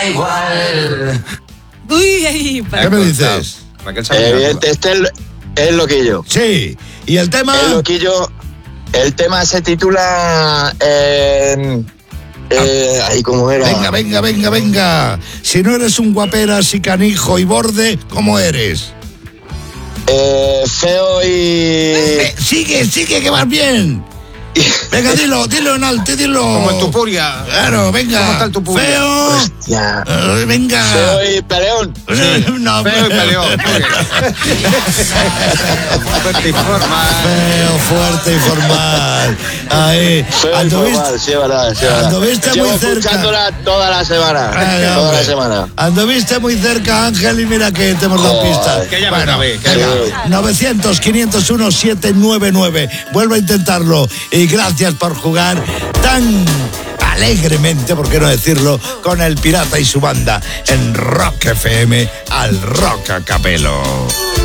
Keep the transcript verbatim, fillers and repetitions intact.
igual. Uy, ahí, ¿Qué me dices? Evidente, este es el, el loquillo. Sí. ¿Y el tema? El loquillo, el tema se titula... Eh, eh, ahí como era. Venga, venga, venga, venga. Si no eres un guaperas y canijo y borde, ¿cómo eres? Eh, feo y... Eh, sigue, sigue, que vas bien. Venga, dilo, dilo en alto, dilo. Como en Tupuria. Claro, venga. ¿Cómo está el Tupuria? Feo. Hostia. Uh, venga. Feo y peleón. Sí. No, Feo y peleón. Fuerte y formal. Feo, fuerte y formal. Ahí. Feo y Anduviste, formal, sí, verdad, sí, verdad. anduviste Llevo muy cerca. escuchándola toda la semana. Ay, toda hombre. la semana. Anduviste muy cerca, Ángel, y mira que te hemos dado Joder. pistas. Que llame Bueno, otra vez, que venga, llame. novecientos, quinientos uno, setecientos noventa y nueve. Vuelve a intentarlo. Y gracias por jugar tan alegremente, por qué no decirlo, con el Pirata y su banda en Rock F M al Rock a Capelo.